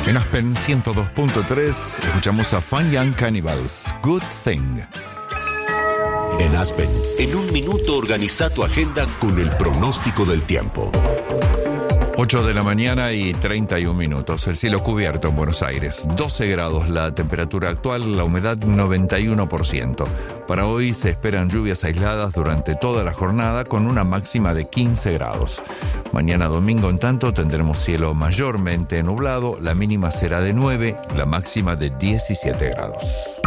En Aspen 102.3 escuchamos a Fun Young Cannibals, Good Thing. En Aspen, en un minuto organiza tu agenda con el pronóstico del tiempo. 8 de la mañana y 31 minutos. El cielo cubierto en Buenos Aires. 12 grados la temperatura actual, la humedad 91%. Para hoy se esperan lluvias aisladas durante toda la jornada con una máxima de 15 grados. Mañana domingo, en tanto, tendremos cielo mayormente nublado. La mínima será de 9, la máxima de 17 grados.